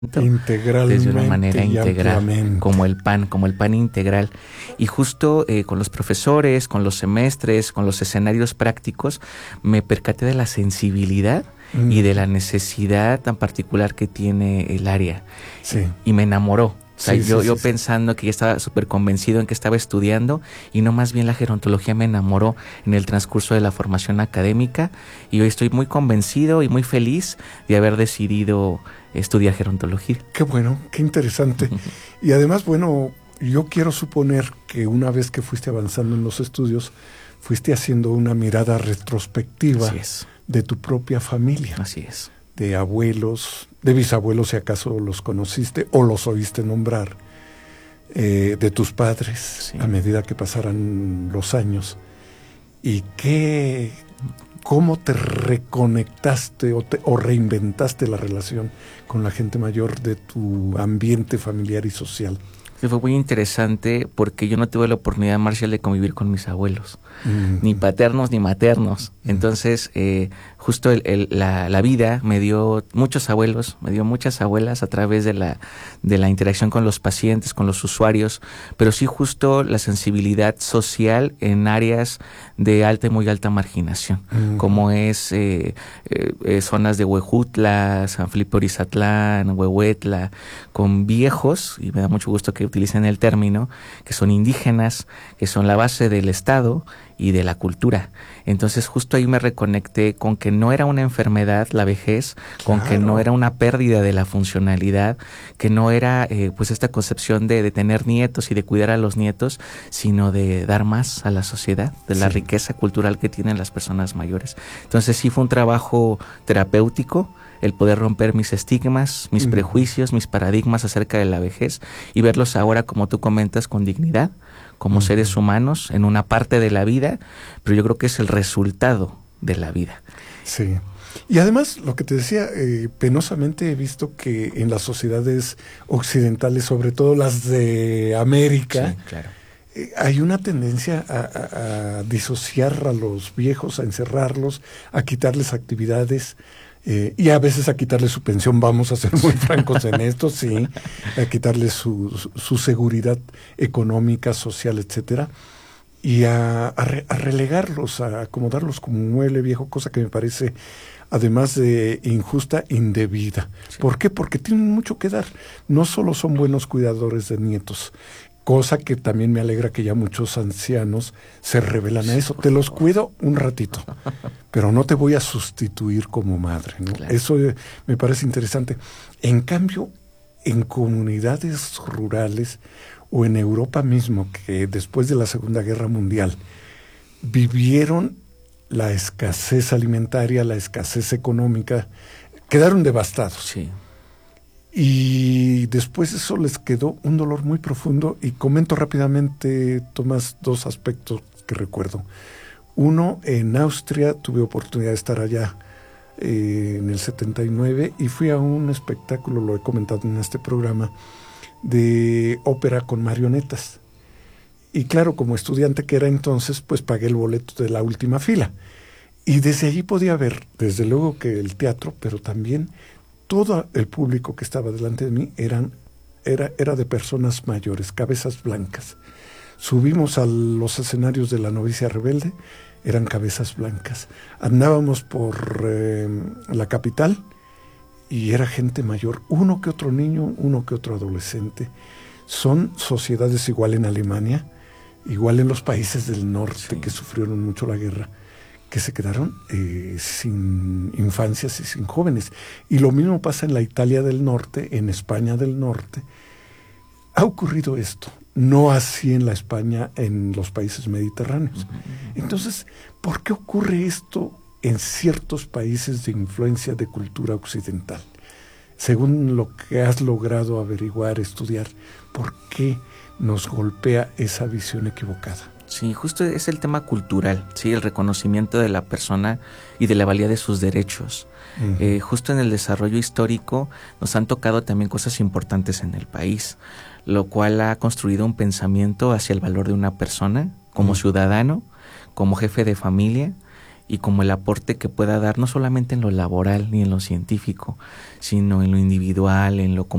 integralmente, desde una manera y integral, ampliamente. como el pan integral. Y justo con los profesores, con los semestres, con los escenarios prácticos, me percaté de la sensibilidad y de la necesidad tan particular que tiene el área. Sí. Y me enamoró. O sea, Sí, yo sí. pensando que ya estaba súper convencido en que estaba estudiando, y no, más bien la gerontología me enamoró en el transcurso de la formación académica, y hoy estoy muy convencido y muy feliz de haber decidido estudiar gerontología. Qué bueno, qué interesante. Y además, bueno, yo quiero suponer que una vez que fuiste avanzando en los estudios, fuiste haciendo una mirada retrospectiva Así es. de tu propia familia. Así es. De abuelos, de bisabuelos, si acaso los conociste o los oíste nombrar, de tus padres, Sí. a medida que pasaran los años. Y cómo te reconectaste o reinventaste la relación con la gente mayor de tu ambiente familiar y social. Sí, fue muy interesante porque yo no tuve la oportunidad, Marcial, de convivir con mis abuelos, ni paternos ni maternos. Entonces, justo la vida me dio muchos abuelos, me dio muchas abuelas a través de la interacción con los pacientes, con los usuarios, pero sí justo la sensibilidad social en áreas de alta y muy alta marginación, como es zonas de Huejutla, San Felipe Orizatlán, Huehuetla, con viejos, y me da mucho gusto que utilicen el término, que son indígenas, que son la base del Estado y de la cultura. Entonces justo ahí me reconecté con que no era una enfermedad la vejez, con que no era una pérdida de la funcionalidad, que no era pues esta concepción de tener nietos y de cuidar a los nietos, sino de dar más a la sociedad, de la riqueza cultural que tienen las personas mayores. Entonces sí fue un trabajo terapéutico, el poder romper mis estigmas, mis prejuicios, mis paradigmas acerca de la vejez y verlos ahora, como tú comentas, con dignidad, como seres humanos en una parte de la vida, pero yo creo que es el resultado de la vida. Sí. Y además, lo que te decía, penosamente he visto que en las sociedades occidentales, sobre todo las de América, Sí, claro. Hay una tendencia a disociar a los viejos, a encerrarlos, a quitarles actividades, y a veces a quitarles su pensión, vamos a ser muy francos en esto, sí, a quitarles su seguridad económica, social, etcétera, y a relegarlos, a acomodarlos como un mueble viejo, cosa que me parece, además de injusta, indebida. Sí. ¿Por qué? Porque tienen mucho que dar. No solo son buenos cuidadores de nietos, cosa que también me alegra que ya muchos ancianos se revelan a eso. Te los cuido un ratito, pero no te voy a sustituir como madre, ¿no? Claro. Eso me parece interesante. En cambio, en comunidades rurales o en Europa mismo, que después de la Segunda Guerra Mundial vivieron la escasez alimentaria, la escasez económica, quedaron devastados. Sí. Y después eso les quedó un dolor muy profundo, y comento rápidamente, Tomás, dos aspectos que recuerdo. Uno, en Austria tuve oportunidad de estar allá en el 79 y fui a un espectáculo, lo he comentado en este programa, de ópera con marionetas. Y claro, como estudiante que era entonces, pues pagué el boleto de la última fila. Y desde allí podía ver, desde luego, que el teatro, pero también todo el público que estaba delante de mí era de personas mayores, cabezas blancas. Subimos a los escenarios de La Novicia Rebelde, eran cabezas blancas. Andábamos por la capital y era gente mayor, uno que otro niño, uno que otro adolescente. Son sociedades igual en Alemania, igual en los países del norte, que sufrieron mucho la guerra, que se quedaron sin infancias y sin jóvenes. Y lo mismo pasa en la Italia del Norte, en España del Norte. Ha ocurrido esto, no así en la España, en los países mediterráneos. Entonces, ¿por qué ocurre esto en ciertos países de influencia de cultura occidental? Según lo que has logrado averiguar, estudiar, ¿por qué nos golpea esa visión equivocada? Sí, justo es el tema cultural, sí, el reconocimiento de la persona y de la valía de sus derechos. Justo en el desarrollo histórico nos han tocado también cosas importantes en el país, lo cual ha construido un pensamiento hacia el valor de una persona como ciudadano, como jefe de familia y como el aporte que pueda dar no solamente en lo laboral ni en lo científico, sino en lo individual, en lo